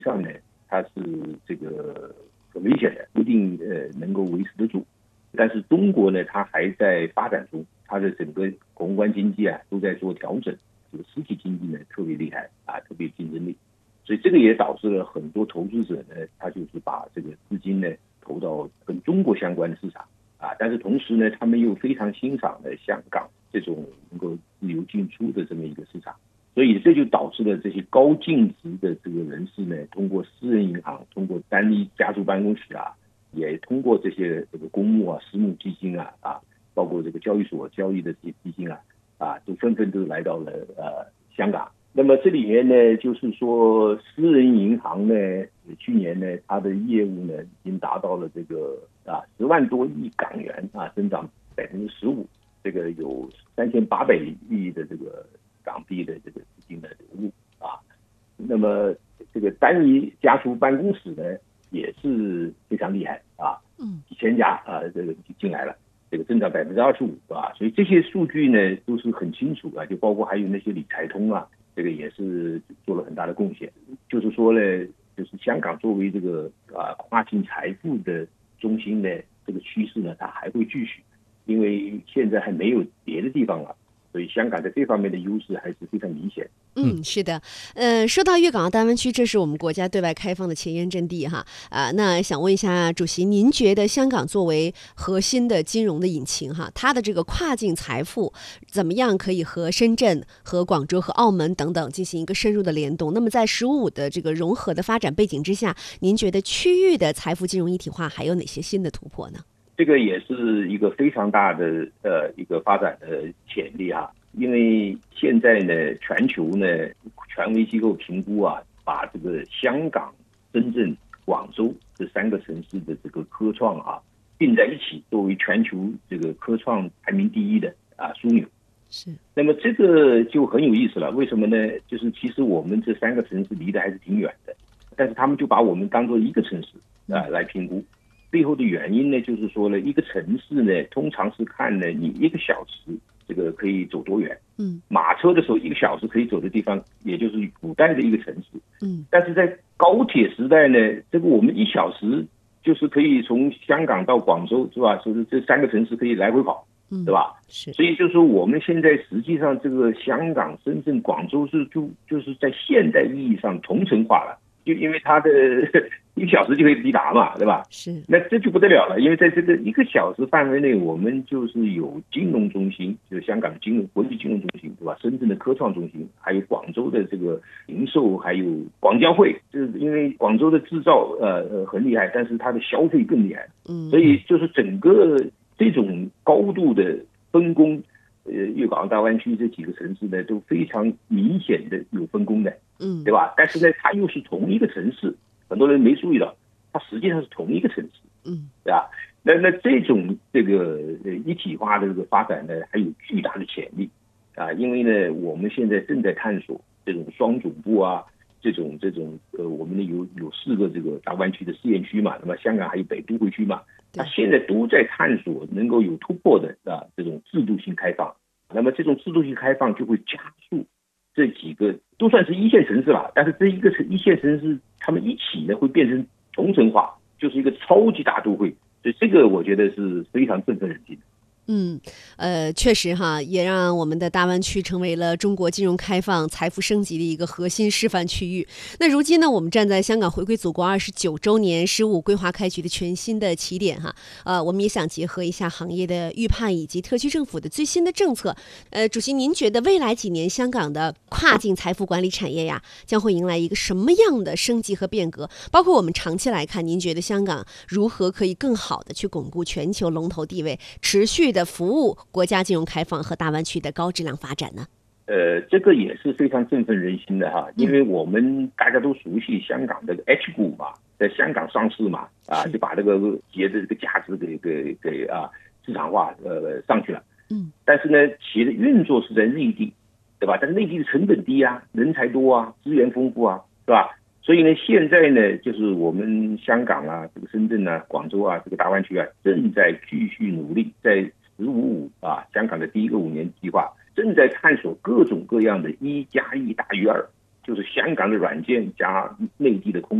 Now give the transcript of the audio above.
上呢，它是这个很危险的，不一定能够维持得住。但是中国呢，它还在发展中，它的整个宏观经济啊都在做调整，这个实体经济呢特别厉害啊，特别竞争力，所以这个也导致了很多投资者呢，他就是把这个资金呢投到跟中国相关的市场啊，但是同时呢，他们又非常欣赏了香港这种能够自由进出的这么一个市场，所以这就导致了这些高净值的这个人士呢，通过私人银行，通过单一家族办公室啊，也通过这些这个公募啊、私募基金啊，包括这个交易所交易的这些基金啊，都纷纷都来到了香港。那么这里面呢，就是说私人银行呢，去年呢，它的业务呢，已经达到了这个10万多亿港元啊，增长15%，这个有3800亿的这个港币的这个资金的流入啊。那么这个单一家族办公室呢，也是非常厉害啊，几千家这个进来了。这个增长25%啊，所以这些数据呢都是很清楚啊，就包括还有那些理财通啊，这个也是做了很大的贡献。就是说呢，就是香港作为这个跨境财富的中心呢，这个趋势呢它还会继续，因为现在还没有别的地方了，所以香港在这方面的优势还是非常明显。 是的，说到粤港澳大湾区，这是我们国家对外开放的前沿阵地哈那想问一下主席，您觉得香港作为核心的金融的引擎哈，它的这个跨境财富怎么样可以和深圳、和广州、和澳门等等进行一个深入的联动？那么在“15+5”的这个融合的发展背景之下，您觉得区域的财富金融一体化还有哪些新的突破呢？ 这个也是一个非常大的一个发展的潜力哈。因为现在呢，全球呢，权威机构评估啊，把这个香港、深圳、广州这3个城市的这个科创并在一起，作为全球这个科创排名第1的枢纽。 是。 那么这个就很有意思了，为什么呢？就是其实我们这3个城市离得还是挺远的，但是他们就把我们当做一个城市来评估。背后的原因呢，就是说呢，一个城市呢，通常是看呢你1个小时这个可以走多远。马车的时候1个小时可以走的地方，也就是古代的一个城市。但是在高铁时代呢，这个我们1小时就是可以从香港到广州，是吧？就是这3个城市可以来回跑，对吧？ 是。 所以就是说，我们现在实际上这个香港、深圳、广州就是在现代意义上同城化了。就因为它的1小时就可以抵达嘛，对吧？ 是。 那这就不得了了，因为在这个1个小时范围内，我们就是有金融中心，就是香港的国际金融中心，对吧？深圳的科创中心，还有广州的这个零售，还有广交会。就是因为广州的制造很厉害，但是它的消费更厉害。所以就是整个这种高度的分工。粤港澳大湾区这几个城市呢，都非常明显的有分工的，对吧？但是呢，它又是同一个城市，很多人没注意到，它实际上是同一个城市，对吧？那这种这个一体化的这个发展呢，还有巨大的潜力因为呢，我们现在正在探索这种双总部这种我们有4个这个大湾区的试验区嘛，那么香港还有北都会区嘛。它现在都在探索能够有突破的这种制度性开放，那么这种制度性开放就会加速这几个都算是1线城市了，但是这一个1线城市他们一起呢会变成同城化，就是一个超级大都会，所以这个我觉得是非常振奋人心的。 确实哈，也让我们的大湾区成为了中国金融开放、财富升级的一个核心示范区域。那如今呢，我们站在香港回归祖国29周年“15+5”规划开局的全新的起点哈，我们也想结合一下行业的预判以及特区政府的最新的政策。主席，您觉得未来几年香港的跨境财富管理产业呀，将会迎来一个什么样的升级和变革？包括我们长期来看，您觉得香港如何可以更好的去巩固全球龙头地位，持续的服务国家金融开放和大湾区的高质量发展呢？ 这个也是非常振奋人心的哈，因为我们大家都熟悉香港的 H 股嘛，在香港上市嘛，就把这个企业的这个价值给市场化上去了。但是呢，企业的运作是在内地，对吧？但是内地的成本低人才多资源丰富是吧？所以呢，现在呢，就是我们香港这个深圳广州这个大湾区正在继续努力，在“15+5”香港的第一个5年计划正在探索各种各样的1+1大于2 就是香港的软件加内地的空